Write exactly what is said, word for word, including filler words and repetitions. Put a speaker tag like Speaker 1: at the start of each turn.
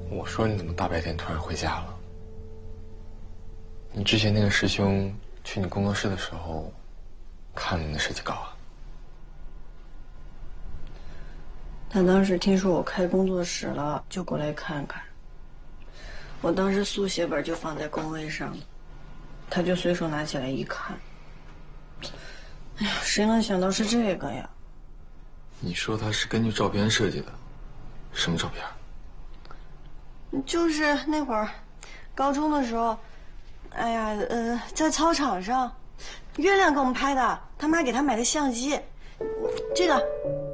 Speaker 1: 我说你怎么大白天突然回家了？你之前那个师兄去你工作室的时候，看了你的设计稿啊？
Speaker 2: 他当时听说我开工作室了，就过来看看。我当时速写本就放在工位上了，他就随手拿起来一看。哎呀，谁能想到是这个呀？
Speaker 1: 你说他是根据照片设计的，什么照片？
Speaker 2: 就是那会儿，高中的时候，哎呀，呃，在操场上，月亮给我们拍的，他妈给他买的相机，这个。